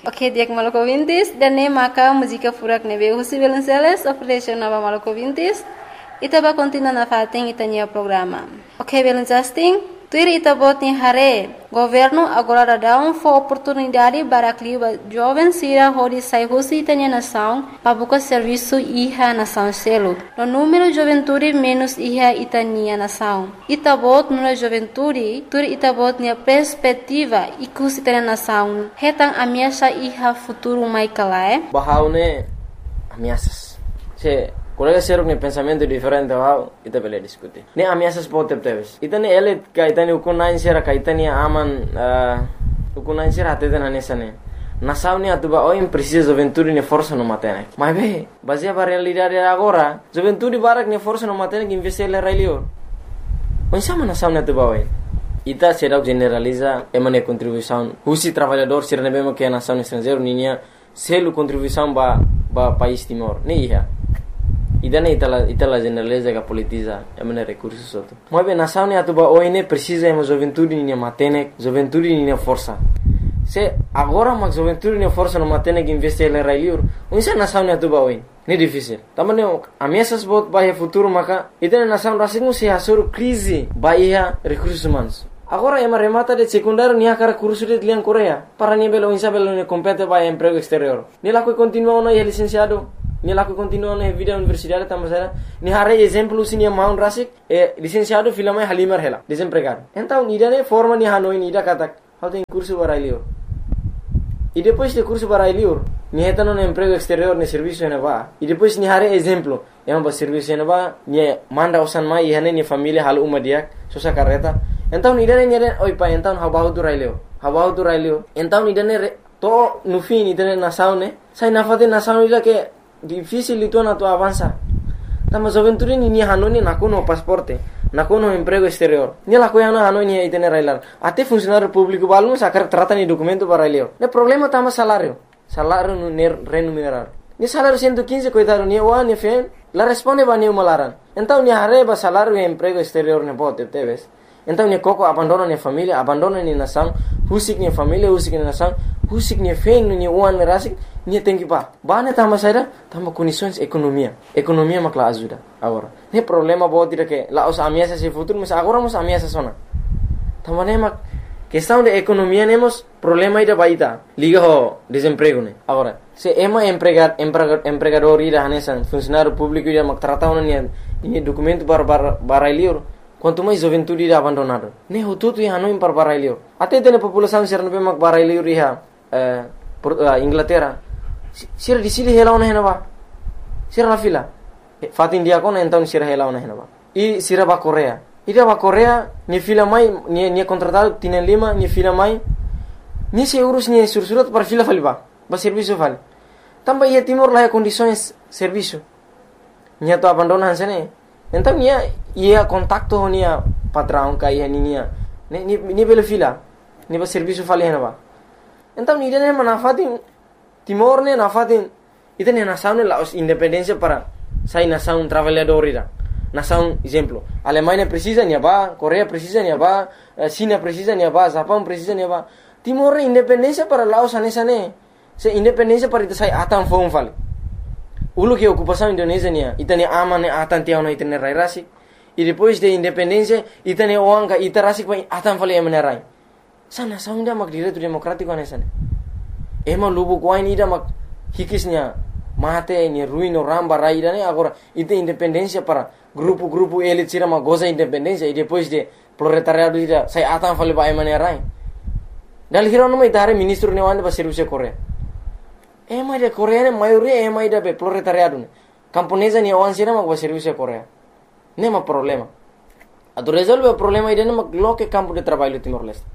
Ok, dia Maluku Vintis dan ne maka música furak nebe Husi Belenceles operation nova Maluku Vintis. Ita ba continua na fating itanya programa. Ok, Belencasting. Tuir ita bot ni hare. Governo agora dá oportunidade para que jovem sira hori sai Husi itanya nação para buscar serviço iha nação selo. No número juventude menos iha itania nação. Ita bot no juventude, tuir ita bot ni perspectiva ikus itanya nação. Hetang ameaça iha futuro mai kalae. Bahaune ameaças. Se colega ser um pensamento diferente ao ita bele discutir. Ne ameaças pode ter. Ita ne ele ka ita ne ukunain sera ka ita ne aman ukunain sera até na nessa ne. Nação ne atuba oi precisa juventude ne força no matene. Mas be, baseia para realidade agora, juventude barak ne força no matene que investir le railio. Onde sama nação ne atuba oi. Ita será generaliza emane contribuição. Husi trabalhador ser ne bemo que nação estrangeiro ninya selo contribuição ba país Timor. Ne ia. Idane itala generaliza que politiza emane recursos outro. Mas bem nação ne atuba oi ne precisa emo juventude ne matene, juventude ne força. Se agora mas juventude ne força no matene que investir le railio. Onde nação ne atuba oi. Ne difícil. Tamane ameaças bot bahia futuro maka itane nação rasingu se hasuru crise bahia recursos humanos. Agora ema remata de secundário nia cara curso de lian Coreia. Para ni belo insa belo ne compete bahia emprego exterior. Ni la coi continua na licenciado. Ni la coi continua na vida universidade tamasera. Ni hare exemplo sinia maun rasik licenciado filama halimar hela desempregado. Então ida ne forma ni hanoi ni ida katak. How tem curso barailio. E depois de curso barailio, ni hetano no emprego exterior ne serviço ne va. E depois ni hare exemplo, ema ba serviço ne va, ni manda usan mai hane ni família hal uma diak, sosa carreta. Então ni dane ni oi pa então habahu tu railio. Então ni dane to no fim ni dane nação ne, sai na fate nação ila que difícil itu na to avança. Tama juventude ni hanoni nakuno pasporte. Nakuno emprego exterior. Ni la coisa não ni itene railar. Até funcionário público balmo sacar trata ni documento para railio. Ne problema tama salário. Salário no remunerar. Ni salário 115 coitado ni wa ni fen. La responde ba ni malaran. Então ni areba salário e emprego exterior ne pode teves. Então ni coco abandona ni família, abandona ni nação, husik ni família, husik ni nação, husik ni fen ni uan rasik. Ni tem que pa. Bane tama saída, tama condições economia. Economia makla ajuda agora. Ne problema bo tira que lá os ameaças se futuro, mas agora mos ameaças sona. Tama ne mak questão de economia nemos problema ida baita. Liga ho desemprego ne. Agora, se ema empregador ida hanesan funcionário público ida mak trata ona ni documento para liur. Quanto mais juventude ida abandonado. Ne ho tudo e hanoim para liur. Até tene população ser no mak para liur iha Inglaterra. Sira di sini hela ona henaba. Sira la fila. Fatin dia kona então sira hela ona henaba. E sira ba Coreia. Ida ba Coreia ni fila mai ni contratado tinen lima ni fila mai. Ni se urus ni sursurat para fila faliba. Ba serviço fali. Tamba ia Timor lá condições serviço. Ni to abandona hansene. Então ia contacto nia patrão ka ia ni bela fila. Ni ba serviço fali henaba. Então ni dene manafatin Timor ne nafatin ita ne nação ne la independência para sai nação trabalhador ira. Nação exemplo, Alemanha precisa nia ba, Coreia precisa nia ba, China precisa nia ba, Japão precisa nia ba. Timor ne independência para Laos anesa ne. Se independência para ita sai atan fom fale. Ulu que ocupação Indonésia nia, ita ne aman ne atan tiao na ita ne rai rasi. E depois de independência ita ne oanga ita rasi pa atan fale emane rai. Sa nação dia mak direito democrático anesa ne. Ema lubu kuain ida mak hikisnya mate ni ruino ramba raida ne agora ite independência para grupo elit sira ma goza independência e depois de proletariado ida sai atan fale ba emane rai. Dal hiro no mai tare ministro ne wande ba serviço Coreia. Ema de Coreia ne maioria ema ida be proletariado ne. Camponesa ne wan sira ma ba serviço Coreia. Ne ma problema. Ado resolve o problema ida ne ma loke campo de trabalho Timor-Leste.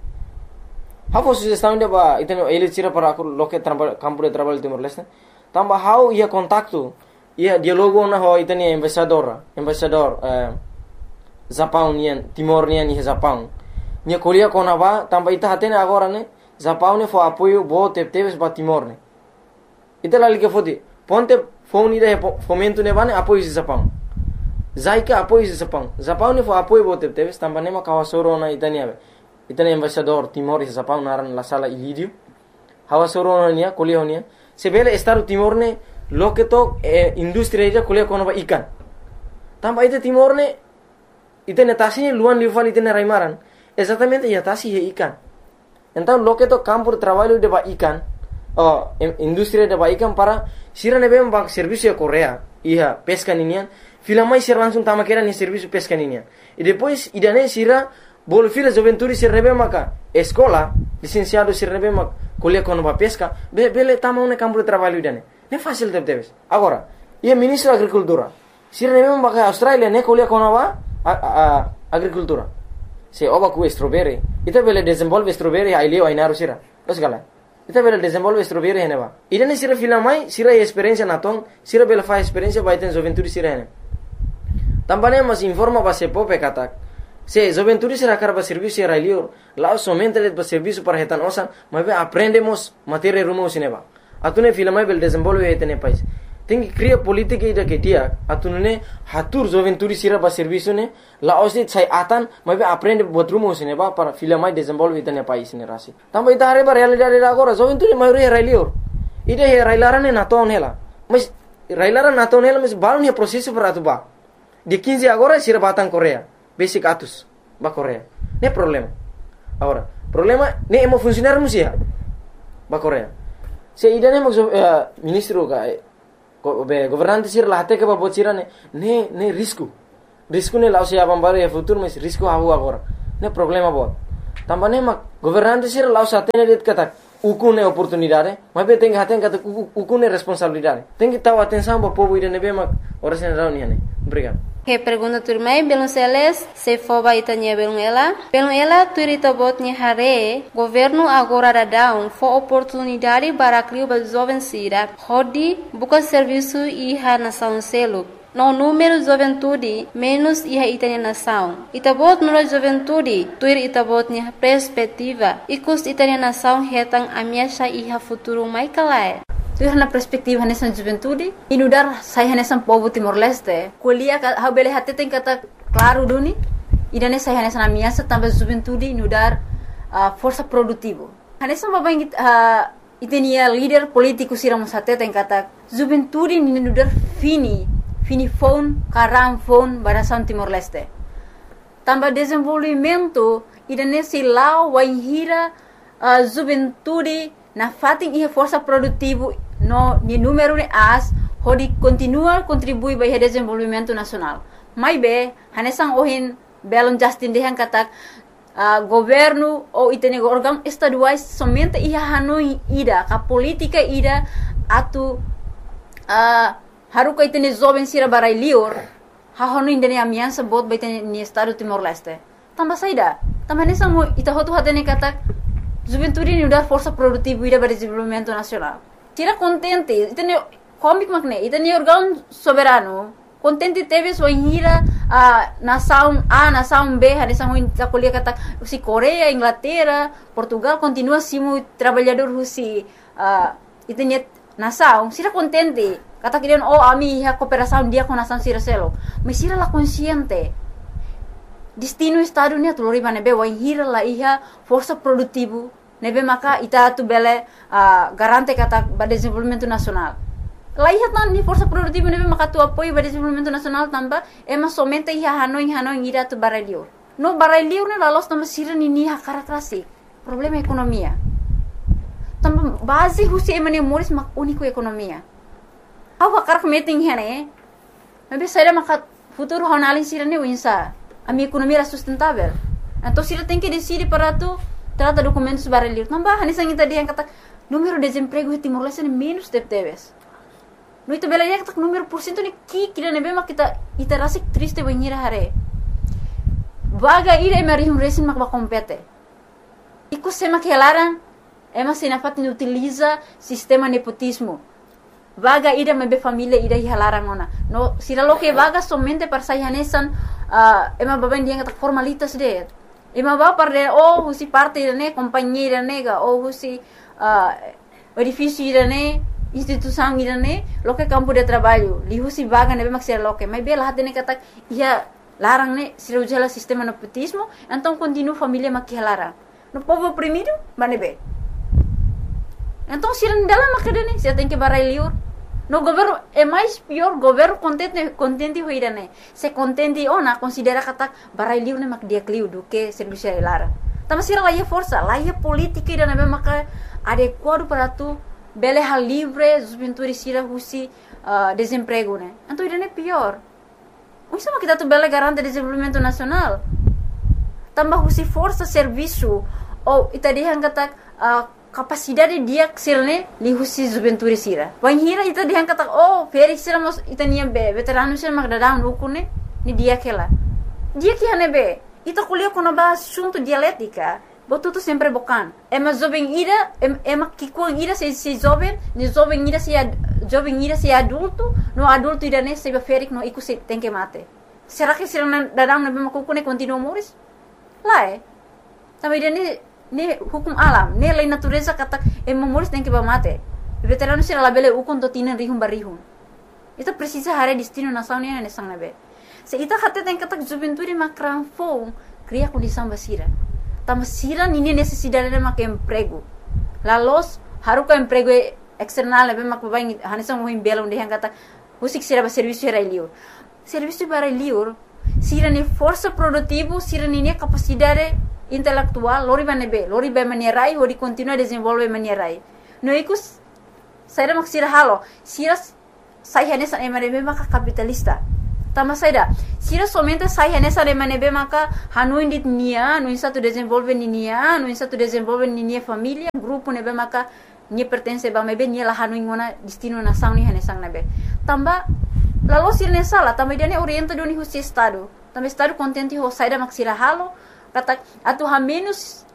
How sugestão de ba iteno ele tira para aku loke campo de trabalho Timor-Leste. Tamba how ia contacto ia dialogo na ho iteni embaixador Japão nian Timor nian ni Japão. Nia kolia kona ba tamba ita hatene agora ne Japão ne fo apoio bo teves ba Timor ne. Ita lali ke fodi ponte phone ida fomento ne bane apoio Japão. Zaika apoio Japão. Japão ne fo apoio bo teves tamba ne ma kawasoro na itani ave. Itani embaixador Timor e Japão naran la sala Ilídio. hawa soro nia kuliah nia sebele Estado Timor ne loke to industri ida kuliah kono ba ikan tamba ite Timor ne ite netasi luan lival ite ne raimaran exatamente ya tasi he ikan então loke to campo de trabalho de ba ikan industri de ba ikan para sira ne bem ba serviço ya Korea iya pesca ninian fila mais sira langsung tama kera ni serviço pesca ninian e depois idane sira bol fila juventude sira ne bem maka escola licenciado sira ne bem maka kuliah kono ba pesca bele tama ne campo de trabalho idane ne fácil deve agora ia ministro agricultura sira ne bem maka Australia ne kuliah kono ba agricultura se oba ku strawberry ita bele desenvolve strawberry ai leo ai naru sira osgala ita bele desenvolve strawberry hene ba idane sira fila mai sira experiência natong sira bele fa experiência ba iten juventude sira hene tambane mas informa ba se pope katak se juventude sira karba serviço ai leo lá somente de ba serviço para hetan osan mas aprendemos matéria rumo sineba atune fila mai bele desenvolve etene país tem que criar política ida que dia atunune hatur juventude sira ba serviço ne la osit sai atan mas aprende botrumo sineba para fila mai desenvolve etene país ne rasi tamba ita hare ba realidade agora juventude maioria railior ida he railarane naton hela mas railara naton hela mas balon he processo para atuba de 15 agora sira batang Korea basic atus ba Korea ne problema agora problema ne emo funcionar musia ba Korea se ida ne ministro ka governante sir lahate ke babot sira ne risco ne lao sia bambare ya futuro mas risco hawo agora ne problema bot tambane mak governante sir lao satene det kata ukune oportunidade mas be tem haten kata ukune responsabilidade tem que taw atenção ba povo ida ne be mak ora sen rauni ne obrigado. Que pergunta turmai belum seles se foba itanya belum ela turita botnya hare governo agora dadão fo oportunidade para criar ba jovem sira hodi buka serviço iha nação selo no número juventude menos iha itanya nação itabot no juventude tuir itabotnya perspectiva ikus itanya nação hetang amiasha iha futuro mai kalai tu na perspektiva nessa juventude inudar saya nessa povo Timor-Leste kuliah ha bele hatte tem kata claro duni idane saya nessa amiasa tambah juventude inudar força produtivo nessa babang itenia líder político siram hatte tem kata juventude inudar fini phone karam phone barasan Timor-Leste tambah desenvolvimento idane silau waihira juventude na fating ia força produtivo no ni número de as hodi continua contribui para o desenvolvimento nacional mai be hanesang ohin belon Justin dehan katak governo ou itene órgão estaduais somente ia hanoi ida ka política ida atu haruka itene jovem sira barai lior ha hanoi indene amiança bot ba itene ni estado Timor-Leste tamba saida tamba hanesang ita hotu hatene katak juventude ni udar força produtiva ida para desenvolvimento nacional tira contente itene comic makne itene órgão soberano contente teve sua hira nação A nação B hanesang ta kuliah kata si Korea Inglaterra Portugal continua simu trabalhador husi itene nação sira contente kata kirian ami ha cooperação dia com nação sira selo mas sira la consciente destino estado ni tu lori nebe wa hira la iha força produtivo nebe maka ita tu bele garante kata ba desenvolvimento nacional la iha tan ni força produtivo nebe maka tu apoio ba desenvolvimento nacional tamba ema somente iha hanoi ira tu baralior no baralior ne la los tamba sira ni ha karakterasi problema ekonomia tamba base husi emane moris mak único ekonomia awa karak meeting hene nebe saira maka futuro honalin sira ne winsa a minha economia era sustentável. Então, se ela tem que decidir para tu trata documentos baralhos, não vai, nem sangue tadi yang kata número de desemprego di Timor-Leste menos tebes. No itu bela yang kata número porcento ni kira nebe mak kita rasa triste banhira hare. Vaga ira emari resin mak compete. Iku sema que elaran ema sinafat utiliza sistema nepotismo. Vaga ida mebe família ida hilarang ona. No sira lo que vaga somente para sayanesan ema baben dia kata formalitas de. Ema ba parde husi parte ne companheira nega husi edifício ne instituição ne lo que campo de trabalho. Li husi vaga nebe mak sira lo que mai bela hatene kata ia larang ne sira ujala sistema nepotismo, então continua família mak hilarang. No povo oprimido, banebe. Então sira ni dalam makadane sira tem que barai liur. No governo é mais pior, governo contente hoirane. Se contente ona considera kata barai liur ne mak dia kliu do que serviço lara. Tama sira laia força, laia política ira na maka adequado para tu bele hal livre, juventude sira husi desemprego né. Então ira ne pior. Isso é kita tu bele garante desenvolvimento nacional. Tambah husi força serviço ou ita dihangatak capacidade dia sirne li husi juventude sira. Wan hira ita dihangatak feri sira mos ita nia be veterano sira magdadam ukune ni dia kela. Dia que hane be ita kuliah kono ba assunto dialética. Botuto sempre bocan. Ema jovem ira ema kikuang ira se jovem, ni jovem ira se adulto, no adulto ira ne se ferik no iku se tem que mate. Será que sira dadam na be makukune continua moris? Lá também ne hukum alam, ne lei natureza kata moris tem que mate. Veterano sira labele ukun to tinan rihum barihum. Ita precisa hare destino nação ne sang nabe. Se ita kata tem kata juventude makran fong cria condição basira. Tama sira nini necessidade de mak emprego. Lalos haruka emprego external be mak babai hanisang mohim bela onde kata usik sira ba serviço era liur. Serviço para liur sira ni força produtivo, sira ni capacidade intelectual, lori ba manierai, ori continua desenvolve manierai. No ikus saira mak sira halo, sira sai hanesa emanebe maka capitalista. Tama saida, sira somente sai hanesa emanebe maka hanuin dit nia, no satu desenvolve ni nia, no satu desenvolve ni nia família, grupo nebe maka ni pertence ba mebe ni la hanuin ngona destino nação ni hanesang nebe. Tamba lalu sira ne sala, tamba dia ne orienta doni husi estado. Tamba estado contente ho saida mak sira halo, kata atu ha menos